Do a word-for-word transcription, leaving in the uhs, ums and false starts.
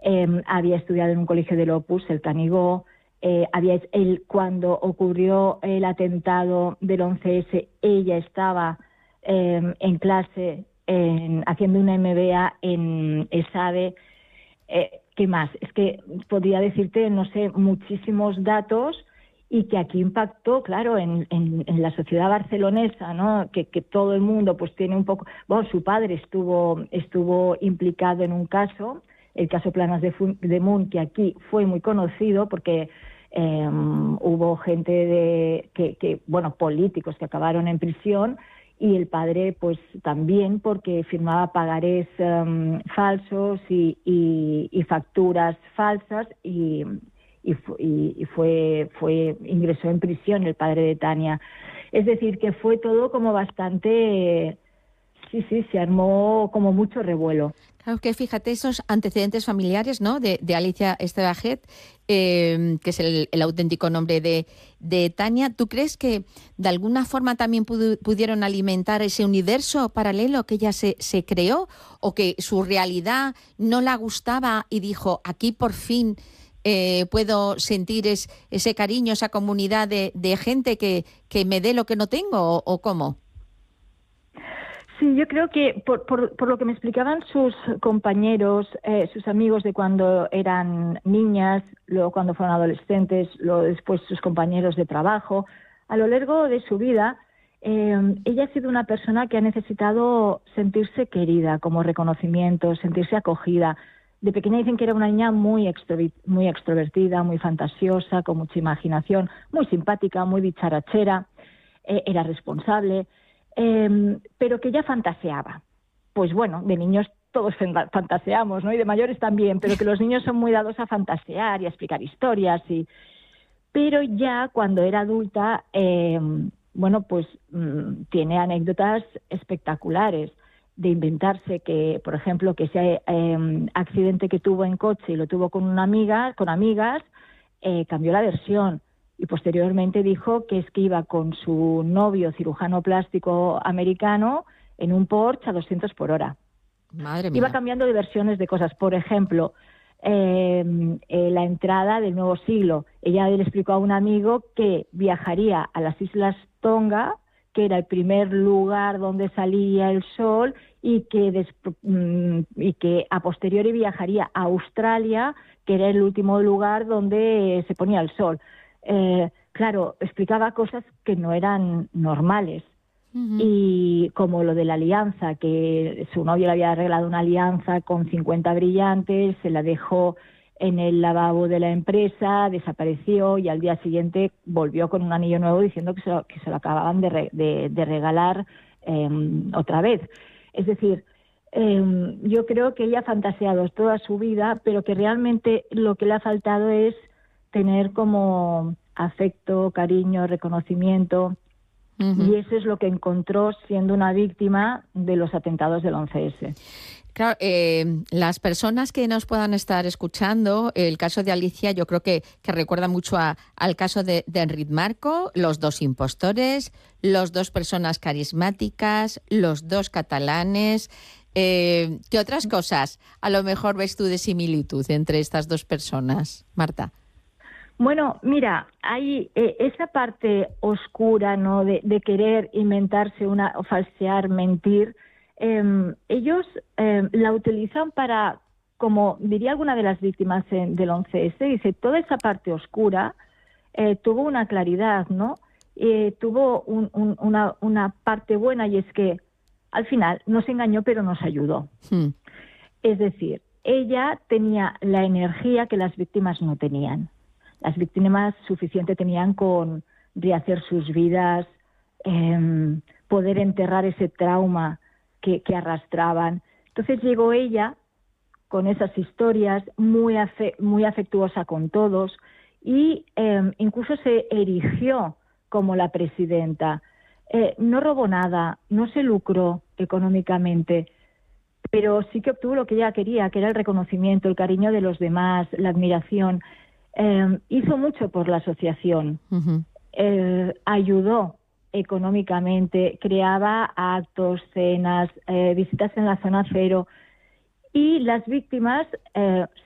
eh, había estudiado en un colegio del Opus, el Canigó. Eh, había, él, cuando ocurrió el atentado del once ese, ella estaba eh, en clase en, haciendo una M B A en ESADE. Eh, ¿Qué más? Es que podría decirte, no sé, muchísimos datos, y que aquí impactó, claro, en, en, en la sociedad barcelonesa, ¿no? Que, que todo el mundo pues tiene un poco... Bueno, su padre estuvo, estuvo implicado en un caso, el caso Planas de, Fun, de Mun, que aquí fue muy conocido porque eh, hubo gente de que, que, bueno, políticos que acabaron en prisión, y el padre pues también porque firmaba pagarés um, falsos y, y, y facturas falsas, y, y, y fue, fue ingresó en prisión el padre de Tania. Es decir, que fue todo como bastante... Sí, sí, se armó como mucho revuelo. Claro que fíjate esos antecedentes familiares, ¿no? De, de Alicia Estebaget, eh, que es el, el auténtico nombre de, de Tania. ¿Tú crees que de alguna forma también pudu, pudieron alimentar ese universo paralelo que ella se, se creó, o que su realidad no la gustaba y dijo, aquí por fin eh, puedo sentir es, ese cariño, esa comunidad de, de gente que, que me dé lo que no tengo, o, o cómo? Sí, yo creo que por, por, por lo que me explicaban sus compañeros, eh, sus amigos de cuando eran niñas, luego cuando fueron adolescentes, luego después sus compañeros de trabajo, a lo largo de su vida, eh, ella ha sido una persona que ha necesitado sentirse querida, como reconocimiento, sentirse acogida. De pequeña dicen que era una niña muy, extrovi- muy extrovertida, muy fantasiosa, con mucha imaginación, muy simpática, muy dicharachera, eh, era responsable. Eh, pero que ella fantaseaba. Pues bueno, de niños todos fantaseamos, ¿no? Y de mayores también, pero que los niños son muy dados a fantasear y a explicar historias. Y... Pero ya cuando era adulta, eh, bueno, pues mmm, tiene anécdotas espectaculares de inventarse que, por ejemplo, que ese eh, accidente que tuvo en coche y lo tuvo con una amiga, con amigas, eh, cambió la versión. Y posteriormente dijo que es que iba con su novio cirujano plástico americano en un Porsche a doscientos por hora. Madre Iba mía. cambiando de versiones de cosas. Por ejemplo, eh, eh, la entrada del nuevo siglo. Ella le explicó a un amigo que viajaría a las Islas Tonga, que era el primer lugar donde salía el sol, y que, des, mm, y que a posteriori viajaría a Australia, que era el último lugar donde se ponía el sol. Eh, claro, explicaba cosas que no eran normales. Uh-huh. Y como lo de la alianza, que su novio le había arreglado una alianza con cincuenta brillantes, se la dejó en el lavabo de la empresa, desapareció, y al día siguiente volvió con un anillo nuevo diciendo que se lo, que se lo acababan de, re, de, de regalar eh, otra vez. Es decir, eh, yo creo que ella ha fantaseado toda su vida, pero que realmente lo que le ha faltado es tener como afecto, cariño, reconocimiento. Uh-huh. Y eso es lo que encontró siendo una víctima de los atentados del once ese. Claro, eh, las personas que nos puedan estar escuchando, el caso de Alicia yo creo que, que recuerda mucho a, al caso de, de Enric Marco, los dos impostores, los dos personas carismáticas, los dos catalanes. Eh, ¿Qué otras cosas a lo mejor ves tú de similitud entre estas dos personas, Marta? Bueno, mira, hay eh, esa parte oscura, ¿no?, de, de querer inventarse una, o falsear, mentir. Eh, ellos eh, la utilizan para, como diría alguna de las víctimas en, del once ese, dice, toda esa parte oscura eh, tuvo una claridad, ¿no? Eh, tuvo un, un, una, una parte buena, y es que al final nos engañó, pero nos ayudó. Hmm. Es decir, ella tenía la energía que las víctimas no tenían. Las víctimas suficiente tenían con rehacer sus vidas, eh, poder enterrar ese trauma que, que arrastraban. Entonces llegó ella con esas historias, muy, afe, muy afectuosa con todos, y eh, incluso se erigió como la presidenta. Eh, no robó nada, no se lucró económicamente, pero sí que obtuvo lo que ella quería, que era el reconocimiento, el cariño de los demás, la admiración. Eh, hizo mucho por la asociación, uh-huh. eh, ayudó económicamente, creaba actos, cenas, eh, visitas en la zona cero, y las víctimas eh,